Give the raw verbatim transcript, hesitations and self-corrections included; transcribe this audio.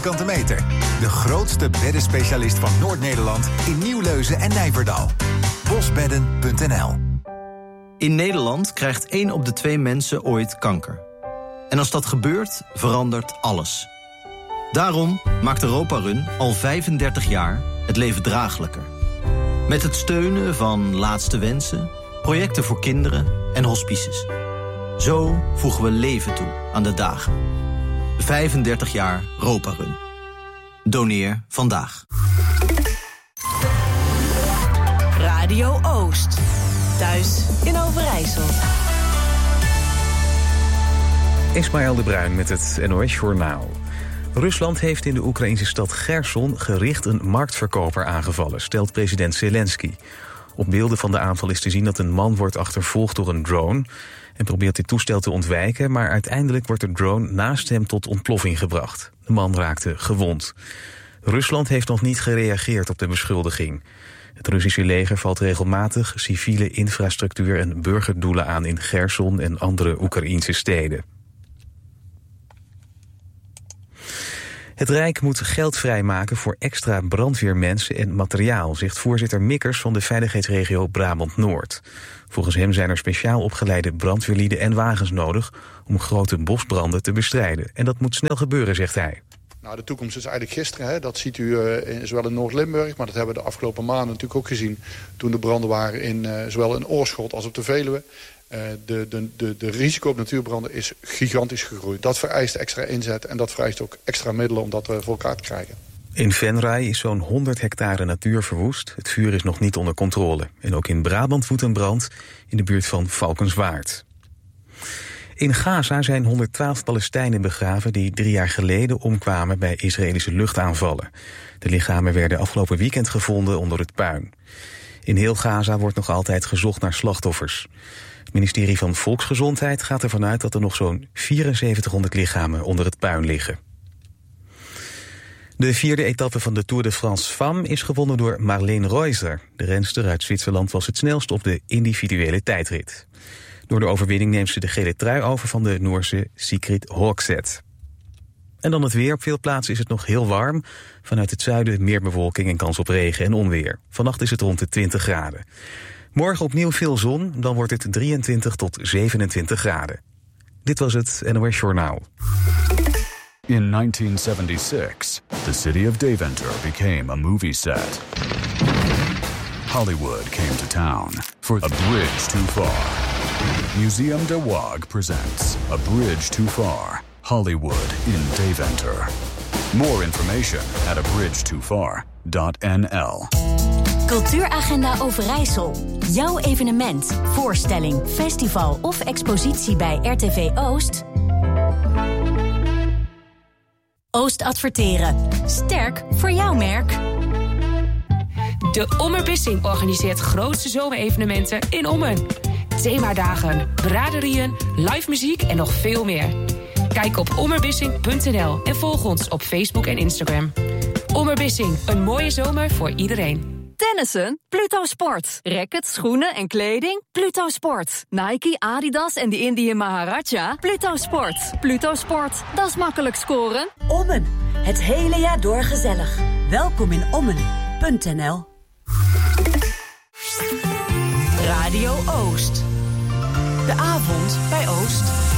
vierkante meter. De grootste beddenspecialist van Noord-Nederland in Nieuwleuzen en Nijverdal. bosbedden punt n l. In Nederland krijgt één op de twee mensen ooit kanker. En als dat gebeurt, verandert alles. Daarom maakt Europa Run al vijfendertig jaar het leven draaglijker. Met het steunen van Laatste Wensen, projecten voor kinderen en hospices. Zo voegen we leven toe aan de dagen. vijfendertig jaar Europa Run. Doneer vandaag. Radio Oost. Thuis in Overijssel. Ismaël de Bruin met het N O S-journaal. Rusland heeft in de Oekraïnse stad Gerson gericht een marktverkoper aangevallen, stelt president Zelensky. Op beelden van de aanval is te zien dat een man wordt achtervolgd door een drone en probeert dit toestel te ontwijken, maar uiteindelijk wordt de drone naast hem tot ontploffing gebracht. De man raakte gewond. Rusland heeft nog niet gereageerd op de beschuldiging. Het Russische leger valt regelmatig civiele infrastructuur en burgerdoelen aan in Gerson en andere Oekraïnse steden. Het Rijk moet geld vrijmaken voor extra brandweermensen en materiaal, zegt voorzitter Mikkers van de veiligheidsregio Brabant-Noord. Volgens hem zijn er speciaal opgeleide brandweerlieden en wagens nodig om grote bosbranden te bestrijden. En dat moet snel gebeuren, zegt hij. Nou, de toekomst is eigenlijk gisteren. Hè. Dat ziet u uh, in, zowel in Noord-Limburg, maar dat hebben we de afgelopen maanden natuurlijk ook gezien toen de branden waren in uh, zowel in Oorschot als op de Veluwe. Uh, de, de, de, de risico op natuurbranden is gigantisch gegroeid. Dat vereist extra inzet en dat vereist ook extra middelen om dat uh, voor elkaar te krijgen. In Venray is zo'n honderd hectare natuur verwoest. Het vuur is nog niet onder controle. En ook in Brabant woedt een brand in de buurt van Valkenswaard. In Gaza zijn honderdtwaalf Palestijnen begraven die drie jaar geleden omkwamen bij Israëlische luchtaanvallen. De lichamen werden afgelopen weekend gevonden onder het puin. In heel Gaza wordt nog altijd gezocht naar slachtoffers. Het ministerie van Volksgezondheid gaat ervan uit dat er nog zo'n vierenzeventighonderd lichamen onder het puin liggen. De vierde etappe van de Tour de France Femmes is gewonnen door Marleen Reuser. De renster uit Zwitserland was het snelst op de individuele tijdrit. Door de overwinning neemt ze de gele trui over van de Noorse Sigrid Hogseth. En dan het weer. Op veel plaatsen is het nog heel warm. Vanuit het zuiden meer bewolking en kans op regen en onweer. Vannacht is het rond de twintig graden. Morgen opnieuw veel zon, dan wordt het drieëntwintig tot zevenentwintig graden. Dit was het N O S Journaal. In nineteen seventy-six, the city of Deventer became a movie set. Hollywood came to town for A Bridge Too Far. Museum de Waag presents A Bridge Too Far, Hollywood in Deventer. More information at a bridge too far dot n l. Cultuuragenda Overijssel. Jouw evenement, voorstelling, festival of expositie bij R T V Oost? Oost Adverteren. Sterk voor jouw merk. De Ommerbissing organiseert grootste zomerevenementen in Ommen. Themadagen, braderieën, live muziek en nog veel meer. Kijk op ommerbissing punt n l en volg ons op Facebook en Instagram. Ommerbissing, een mooie zomer voor iedereen. Tennissen? Pluto Sport. Rackets, schoenen en kleding? Pluto Sport. Nike, Adidas en de Indian Maharaja? Pluto Sport. Pluto Sport, dat is makkelijk scoren. Ommen, het hele jaar door gezellig. Welkom in ommen punt n l. Radio Oost. De avond bij Oost.